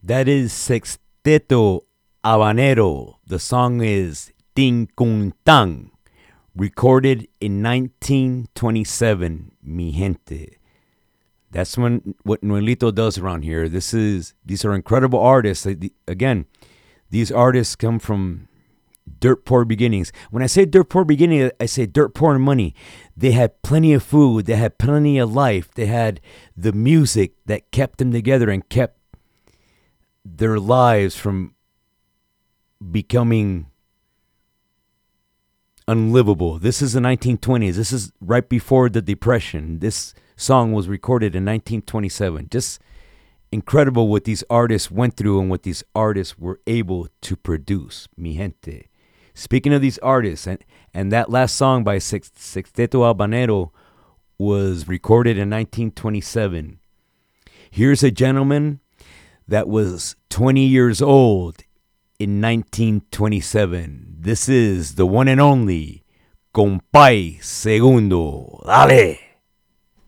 That is Sexteto Habanero. The song is Ting Kung Tang, recorded in 1927, mi gente. That's what Noelito does around here. These are incredible artists. Again, these artists come from dirt poor beginnings. When I say dirt poor beginning, I say dirt poor in money. They had plenty of food. They had plenty of life. They had the music that kept them together and kept their lives from becoming unlivable. This is the 1920s. This is right before the Depression. This song was recorded in 1927. Just incredible what these artists went through and what these artists were able to produce, mi gente. Speaking of these artists, and that last song by Sexteto Habanero was recorded in 1927. Here's a gentleman that was 20 years old in 1927. This is the one and only Compay Segundo. Dale!